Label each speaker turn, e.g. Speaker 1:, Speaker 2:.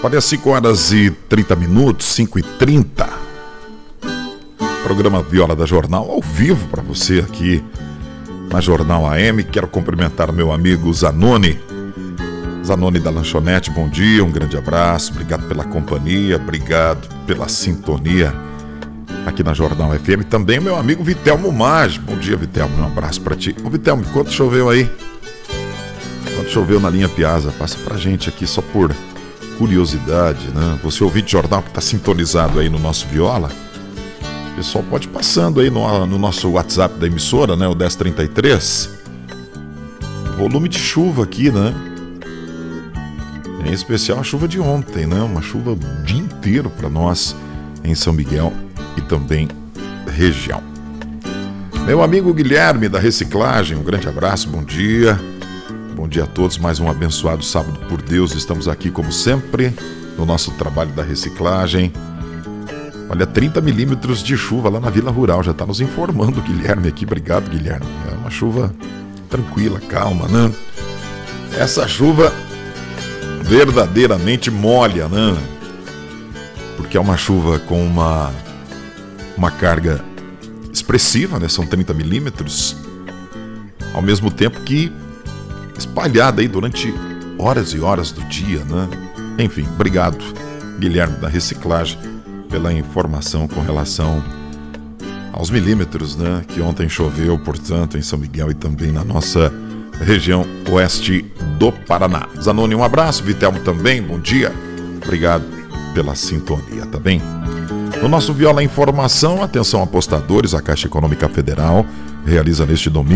Speaker 1: Olha, 5h30, 5h30. Programa Viola da Jornal, ao vivo para você aqui na Jornal AM. Quero cumprimentar meu amigo Zanoni. Zanoni da Lanchonete, bom dia, um grande abraço. Obrigado pela companhia, obrigado pela sintonia aqui na Jornal FM. Também meu amigo Vitelmo Maggi. Bom dia, Vitelmo, um abraço para ti. Ô, Vitelmo, quanto choveu aí? Quanto choveu na linha Piazza? Passa pra gente aqui só por curiosidade, né? Você ouvinte de jornal que está sintonizado aí no nosso Viola, o pessoal pode ir passando aí no nosso WhatsApp da emissora, né? O 1033. Volume de chuva aqui, né? Em especial a chuva de ontem, né? Uma chuva o dia inteiro para nós em São Miguel e também região. Meu amigo Guilherme da Reciclagem, um grande abraço, bom dia. Bom dia a todos, mais um abençoado sábado por Deus. Estamos aqui como sempre no nosso trabalho da reciclagem. Olha, 30 milímetros de chuva lá na Vila Rural, já está nos informando o Guilherme aqui. Obrigado, Guilherme. É uma chuva tranquila, calma, né? Essa chuva verdadeiramente molha, né? Porque é uma chuva com uma carga expressiva, né? São 30 milímetros. Ao mesmo tempo que espalhada aí durante horas e horas do dia, né? Enfim, obrigado, Guilherme da Reciclagem, pela informação com relação aos milímetros, né? Que ontem choveu, portanto, em São Miguel e também na nossa região oeste do Paraná. Zanoni, um abraço, Vitelmo também, bom dia. Obrigado pela sintonia, tá bem? No nosso Viola Informação, atenção apostadores, a Caixa Econômica Federal realiza neste domingo